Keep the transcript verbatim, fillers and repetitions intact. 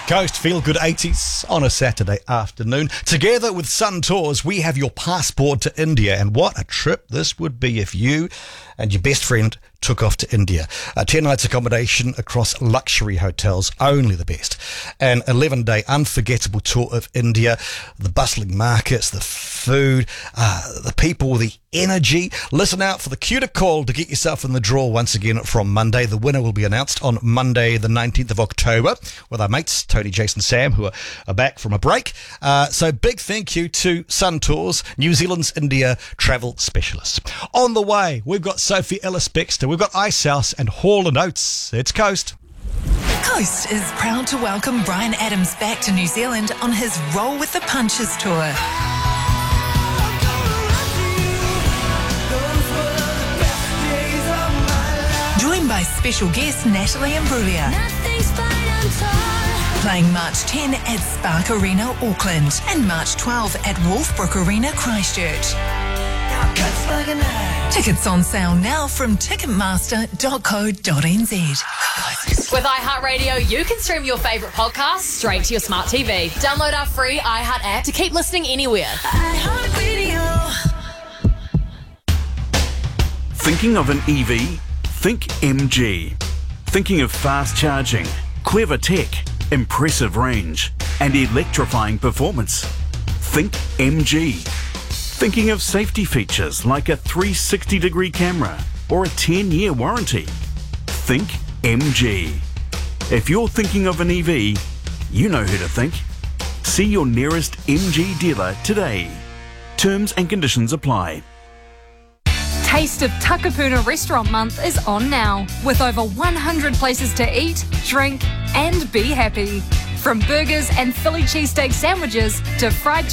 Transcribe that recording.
Coast Feel Good eighties on a Saturday afternoon. Together with Sun Tours, we have your passport to India. And what a trip this would be if you and your best friend took off to India. Uh, ten nights accommodation across luxury hotels, only the best. An eleven-day unforgettable tour of India, the bustling markets, the food, uh, the people, the energy. Listen out for the Q to call to get yourself in the draw once again from Monday. The winner will be announced on Monday, the nineteenth of October, with our mates, Tony, Jason, Sam, who are, are back from a break. Uh, so big thank you to Sun Tours, New Zealand's India travel specialists. On the way, we've got Sophie Ellis-Bextor, we've got Ice House and Hall and Oates. It's Coast. Coast is proud to welcome Bryan Adams back to New Zealand on his Roll with the Punches tour. Joined by special guest Natalie Imbruglia. Playing March tenth at Spark Arena, Auckland, and March twelfth at Wolfbrook Arena, Christchurch. Tickets on sale now from ticketmaster dot co dot n z. With iHeartRadio, you can stream your favourite podcasts straight to your smart T V. Download our free iHeart app to keep listening anywhere. iHeartRadio. Thinking of an E V? Think M G. Thinking of fast charging, clever tech, impressive range, and electrifying performance? Think M G. Thinking of safety features like a three hundred sixty degree camera or a ten year warranty? Think M G. If you're thinking of an E V, you know who to think. See your nearest M G dealer today. Terms and conditions apply. Taste of Takapuna Restaurant Month is on now, with over one hundred places to eat, drink, and be happy. From burgers and Philly cheesesteak sandwiches to fried